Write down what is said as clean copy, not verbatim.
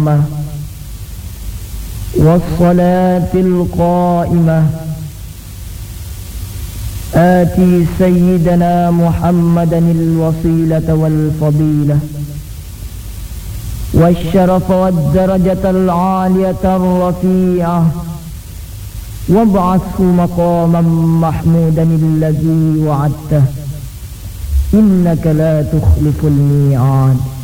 والصلاة القائمة آتي سيدنا محمدا الوسيلة والفضيلة والشرف والدرجة العالية الرفيعة وابعثه مقاما محمودا الذي وعدته إنك لا تخلف الميعاد.